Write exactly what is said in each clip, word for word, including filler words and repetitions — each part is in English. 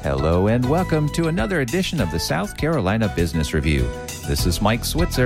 Hello and welcome to another edition of the South Carolina Business Review. This is Mike Switzer.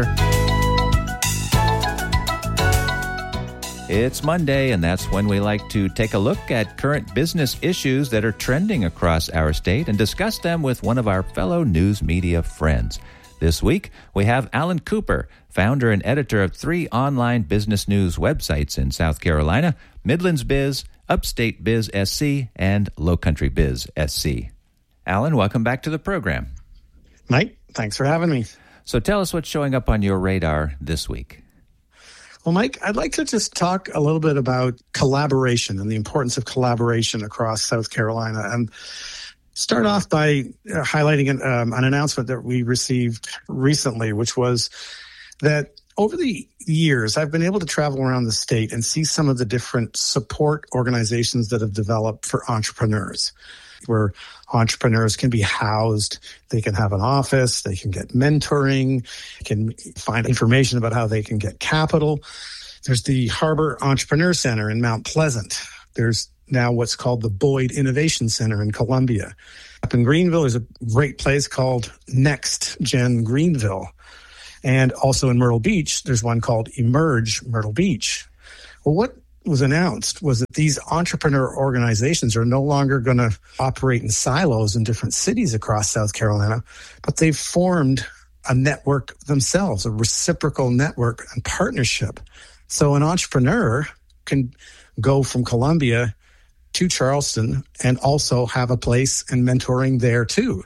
It's Monday, and that's when we like to take a look at current business issues that are trending across our state and discuss them with one of our fellow news media friends. This week, we have Alan Cooper, founder and editor of three online business news websites in South Carolina, Midlands Biz, Upstate Biz S C, and Lowcountry Biz S C. Alan, welcome back to the program. Mike, thanks for having me. So tell us what's showing up on your radar this week. Well, Mike, I'd like to just talk a little bit about collaboration and the importance of collaboration across South Carolina, and start off by highlighting an, um, an announcement that we received recently, which was that over the years, I've been able to travel around the state and see some of the different support organizations that have developed for entrepreneurs, where entrepreneurs can be housed, they can have an office, they can get mentoring, can find information about how they can get capital. There's the Harbor Entrepreneur Center in Mount Pleasant. There's now what's called the Boyd Innovation Center in Columbia. Up in Greenville, there's a great place called Next Gen Greenville. And also in Myrtle Beach, there's one called Emerge Myrtle Beach. Well, what was announced was that these entrepreneur organizations are no longer going to operate in silos in different cities across South Carolina, but they've formed a network themselves, a reciprocal network and partnership. So an entrepreneur can go from Columbia to Charleston and also have a place and mentoring there too.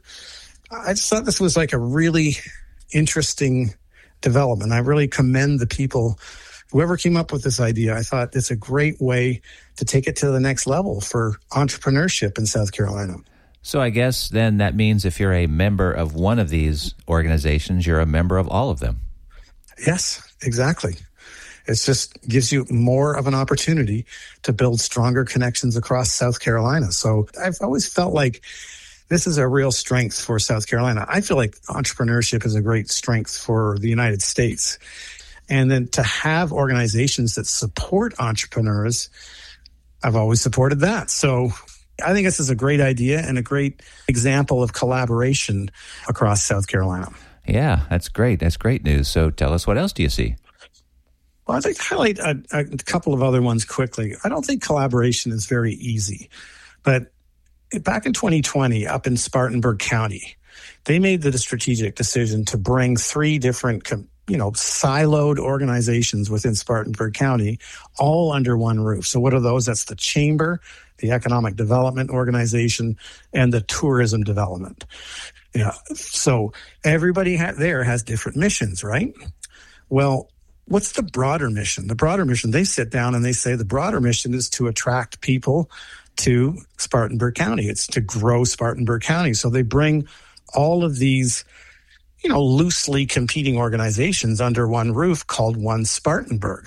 I just thought this was like a really interesting development. I really commend the people, whoever came up with this idea. I thought it's a great way to take it to the next level for entrepreneurship in South Carolina. So I guess then that means if you're a member of one of these organizations, you're a member of all of them. Yes, exactly. It just gives you more of an opportunity to build stronger connections across South Carolina. So I've always felt like this is a real strength for South Carolina. I feel like entrepreneurship is a great strength for the United States. And then to have organizations that support entrepreneurs, I've always supported that. So I think this is a great idea and a great example of collaboration across South Carolina. Yeah, that's great. That's great news. So tell us, what else do you see? Well, I'd like to highlight a, a couple of other ones quickly. I don't think collaboration is very easy, but back in twenty twenty, up in Spartanburg County, they made the strategic decision to bring three different, you know, siloed organizations within Spartanburg County all under one roof. So what are those? That's the Chamber, the Economic Development Organization, and the Tourism Development. Yeah. So everybody ha- there has different missions, right? Well, what's the broader mission? The broader mission, they sit down and they say the broader mission is to attract people to Spartanburg County. It's to grow Spartanburg County. So they bring all of these, you know, loosely competing organizations under one roof called One Spartanburg.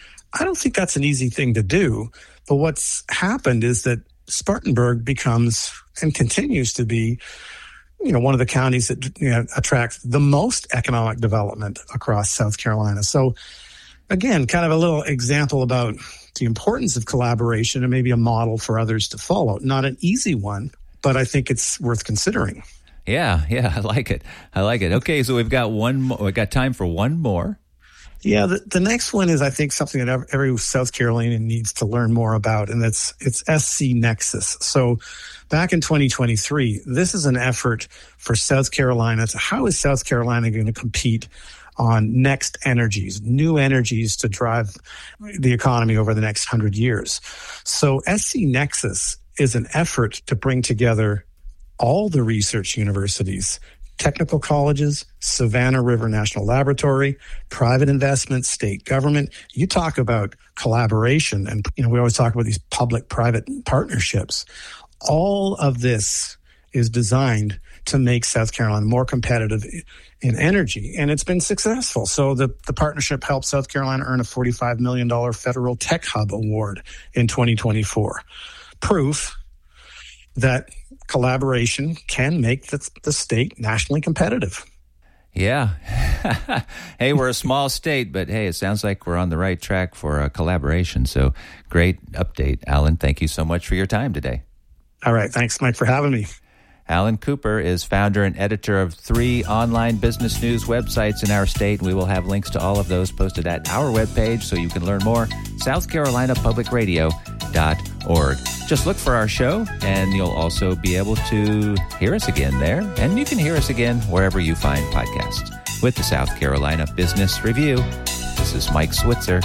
I don't think that's an easy thing to do, but what's happened is that Spartanburg becomes and continues to be, you know, one of the counties that, you know, attracts the most economic development across South Carolina. So again, kind of a little example about the importance of collaboration and maybe a model for others to follow. Not an easy one, but I think it's worth considering. Yeah, yeah, I like it. I like it. Okay, so we've got one more. We've got time for one more. Yeah, the, the next one is, I think, something that every South Carolinian needs to learn more about, and that's it's S C Nexus. So back in twenty twenty-three, this is an effort for South Carolina to how is South Carolina going to compete on next energies, new energies to drive the economy over the next hundred years. So S C Nexus is an effort to bring together all the research universities, technical colleges, Savannah River National Laboratory, private investment, state government. You talk about collaboration, and you know we always talk about these public-private partnerships. All of this is designed to make South Carolina more competitive in energy, and it's been successful. So the, the partnership helped South Carolina earn a forty-five million dollars federal Tech Hub award in twenty twenty-four. Proof that collaboration can make the, the state nationally competitive. Yeah. Hey, we're a small state, but hey, it sounds like we're on the right track for a collaboration. So great update, Alan. Thank you so much for your time today. All right. Thanks, Mike, for having me. Alan Cooper is founder and editor of three online business news websites in our state, and we will have links to all of those posted at our webpage so you can learn more, south carolina public radio dot org. Just look for our show, and you'll also be able to hear us again there, and you can hear us again wherever you find podcasts. With the South Carolina Business Review, this is Mike Switzer.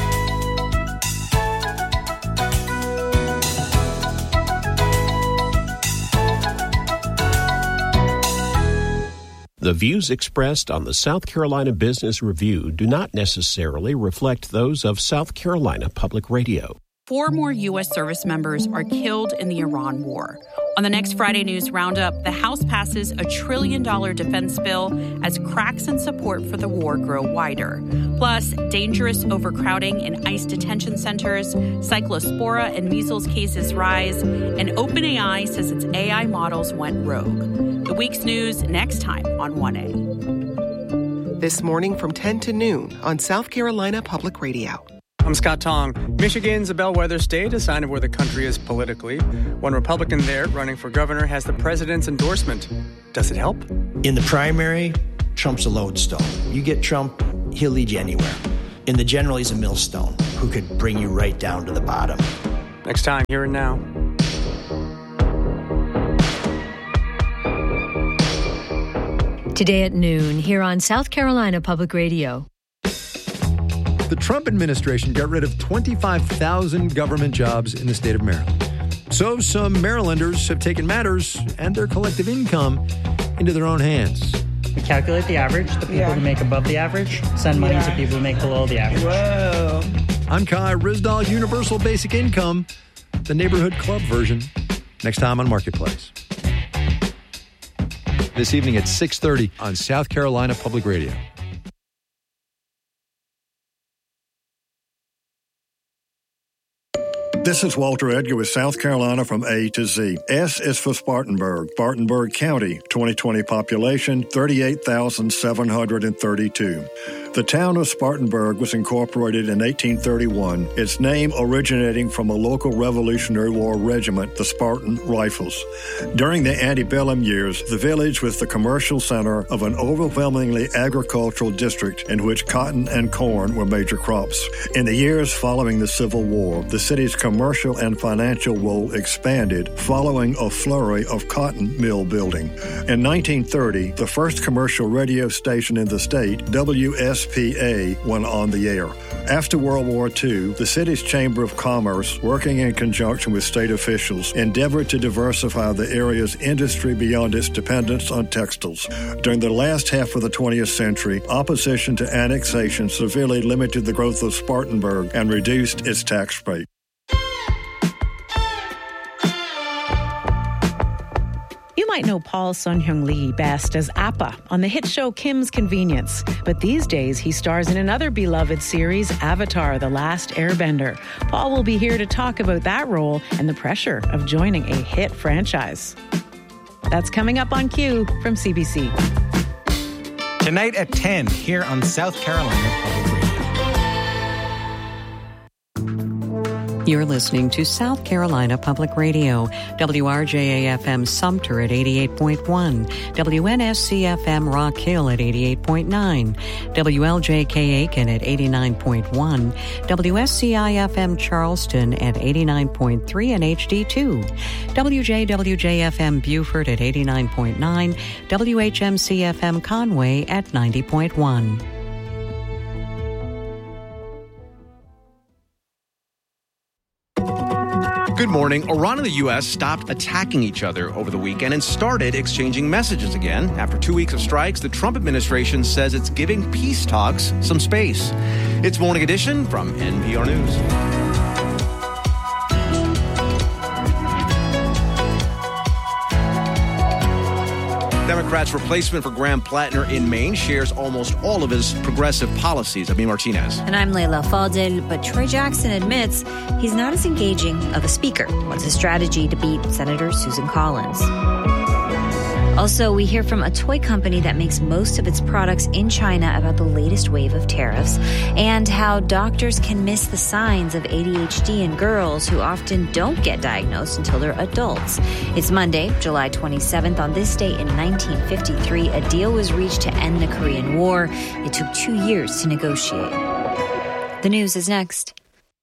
The views expressed on the South Carolina Business Review do not necessarily reflect those of South Carolina Public Radio. Four more U S service members are killed in the Iran war. On the next Friday News Roundup, the House passes a trillion dollar defense bill as cracks in support for the war grow wider. Plus, dangerous overcrowding in ICE detention centers, cyclospora and measles cases rise, and OpenAI says its A I models went rogue. The week's news next time on one A. This morning from ten to noon on South Carolina Public Radio. I'm Scott Tong. Michigan's a bellwether state, a sign of where the country is politically. One Republican there running for governor has the president's endorsement. Does it help? In the primary, Trump's a lodestone. You get Trump, he'll lead you anywhere. In the general, he's a millstone who could bring you right down to the bottom. Next time, here and now. Today at noon, here on South Carolina Public Radio. The Trump administration got rid of twenty-five thousand government jobs in the state of Maryland. So some Marylanders have taken matters and their collective income into their own hands. We calculate the average, the people yeah. who make above the average, send money yeah. to people who make below the average. Whoa. I'm Kai Rizdal, Universal Basic Income, the neighborhood club version, next time on Marketplace. This evening at six thirty on South Carolina Public Radio. This is Walter Edgar with South Carolina from A to Z. S is for Spartanburg, Spartanburg County, twenty twenty population, thirty-eight thousand seven hundred thirty-two. The town of Spartanburg was incorporated in eighteen thirty-one, its name originating from a local Revolutionary War regiment, the Spartan Rifles. During the antebellum years, the village was the commercial center of an overwhelmingly agricultural district in which cotton and corn were major crops. In the years following the Civil War, the city's commercial and financial role expanded following a flurry of cotton mill building. In nineteen thirty, the first commercial radio station in the state, W S P A, went on the air. After World War Two, the city's Chamber of Commerce, working in conjunction with state officials, endeavored to diversify the area's industry beyond its dependence on textiles. During the last half of the twentieth century, opposition to annexation severely limited the growth of Spartanburg and reduced its tax rate. You might know Paul Sun-Hyung Lee best as Appa on the hit show Kim's Convenience. But these days, he stars in another beloved series, Avatar: The Last Airbender. Paul will be here to talk about that role and the pressure of joining a hit franchise. That's coming up on Q from C B C. Tonight at ten, here on South Carolina Public Radio. You're listening to South Carolina Public Radio, W R J A F M Sumter at eighty-eight point one, W N S C F M Rock Hill at eighty-eight point nine, W L J K Aiken at eighty-nine point one, W S C I F M Charleston at eighty-nine point three and H D two, W J W J F M Beaufort at eighty-nine point nine, W H M C F M Conway at ninety point one. Good morning. Iran and the U S stopped attacking each other over the weekend and started exchanging messages again. After two weeks of strikes, the Trump administration says it's giving peace talks some space. It's Morning Edition from N P R News. Democrats' replacement for Graham Plattner in Maine shares almost all of his progressive policies. Amin Martinez. And I'm Leila Fadel, but Troy Jackson admits he's not as engaging of a speaker. What's his strategy to beat Senator Susan Collins? Also, we hear from a toy company that makes most of its products in China about the latest wave of tariffs and how doctors can miss the signs of A D H D in girls who often don't get diagnosed until they're adults. It's Monday, July twenty-seventh. On this day in nineteen fifty-three, a deal was reached to end the Korean War. It took two years to negotiate. The news is next.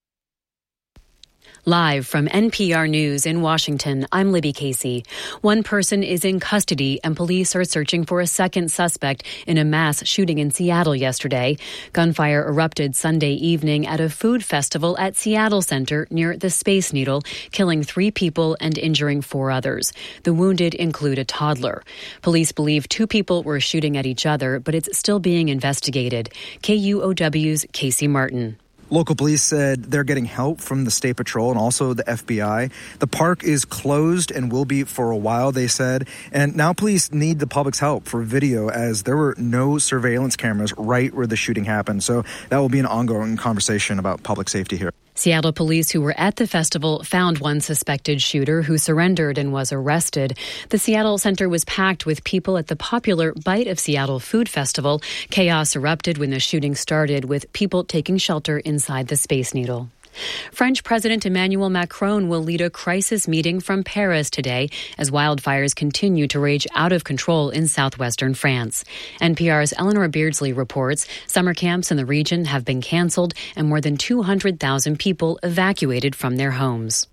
Live from N P R News in Washington, I'm Libby Casey. One person is in custody and police are searching for a second suspect in a mass shooting in Seattle yesterday. Gunfire erupted Sunday evening at a food festival at Seattle Center near the Space Needle, killing three people and injuring four others. The wounded include a toddler. Police believe two people were shooting at each other, but it's still being investigated. K U O W's Casey Martin. Local police said they're getting help from the State Patrol and also the F B I. The park is closed and will be for a while, they said. And now police need the public's help for video as there were no surveillance cameras right where the shooting happened. So that will be an ongoing conversation about public safety here. Seattle police who were at the festival found one suspected shooter who surrendered and was arrested. The Seattle Center was packed with people at the popular Bite of Seattle Food Festival. Chaos erupted when the shooting started, with people taking shelter inside the Space Needle. French President Emmanuel Macron will lead a crisis meeting from Paris today as wildfires continue to rage out of control in southwestern France. N P R's Eleanor Beardsley reports summer camps in the region have been canceled and more than two hundred thousand people evacuated from their homes.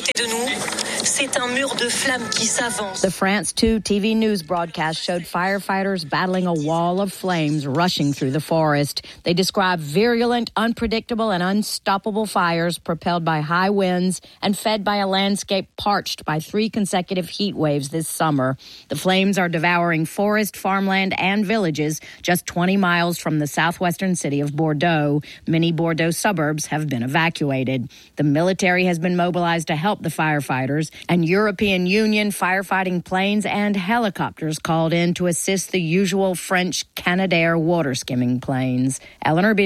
The France two T V news broadcast showed firefighters battling a wall of flames rushing through the forest. They described virulent, unpredictable, and unstoppable fires propelled by high winds and fed by a landscape parched by three consecutive heat waves this summer. The flames are devouring forest, farmland, and villages just twenty miles from the southwestern city of Bordeaux. Many Bordeaux suburbs have been evacuated. The military has been mobilized to help the firefighters, and European Union firefighting planes and helicopters called in to assist the usual French Canadair water skimming planes. Eleanor